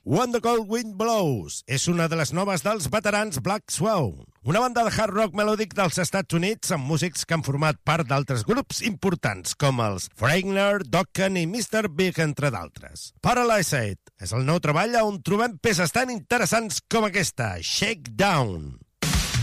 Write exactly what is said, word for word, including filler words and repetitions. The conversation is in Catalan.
When the Cold Wind Blows és una de les noves dels veterans Black Swan, una banda de hard rock melòdic dels Estats Units amb músics que han format part d'altres grups importants com els Foreigner, Dokken i mister Big, entre d'altres. Paralyzed és el nou treball on trobem peces tan interessants com aquesta, Shakedown.